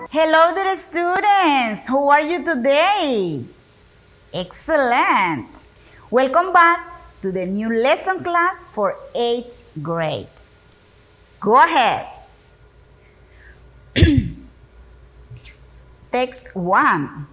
Hello dear students, how are you today? Excellent. Welcome back to the new lesson class for 8th grade. Go ahead. Text 1.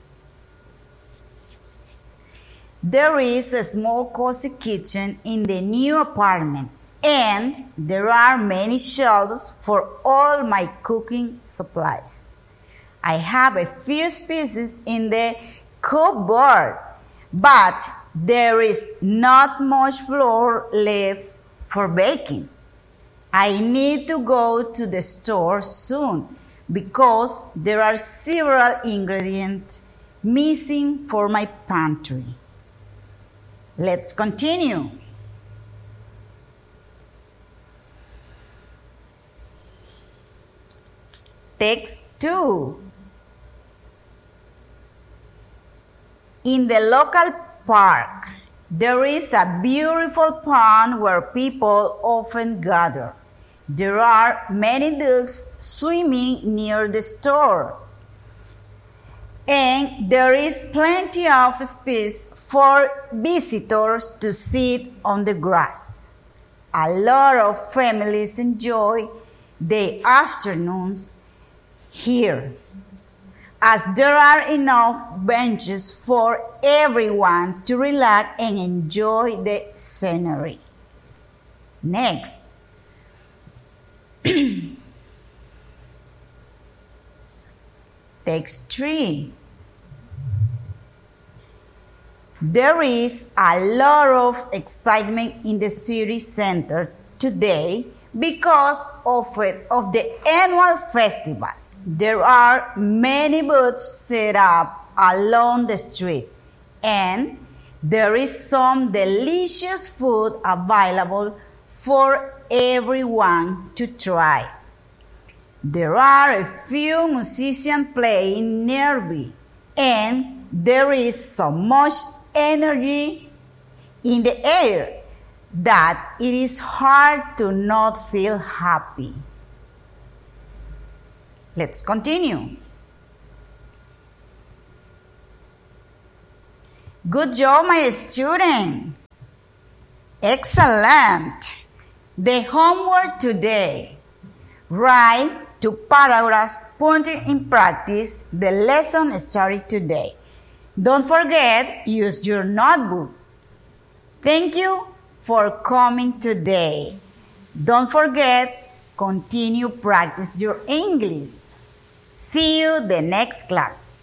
There is a small cozy kitchen in the new apartment, and there are many shelves for all my cooking supplies. I have a few species in the cupboard, but there is not much flour left for baking. I need to go to the store soon because there are several ingredients missing for my pantry. Let's continue. Text 2. In the local park, there is a beautiful pond where people often gather. There are many ducks swimming near the store, and there is plenty of space for visitors to sit on the grass. A lot of families enjoy the afternoons here, as there are enough benches for everyone to relax and enjoy the scenery. Next. Text 3. There is a lot of excitement in the city center today because of the annual festival. There are many booths set up along the street, and there is some delicious food available for everyone to try. There are a few musicians playing nearby, and there is so much energy in the air that it is hard to not feel happy. Let's continue. Good job, my student. Excellent. The homework today. Write 2 paragraphs putting in practice the lesson started today. Don't forget, use your notebook. Thank you for coming today. Don't forget, continue practice your English. See you the next class.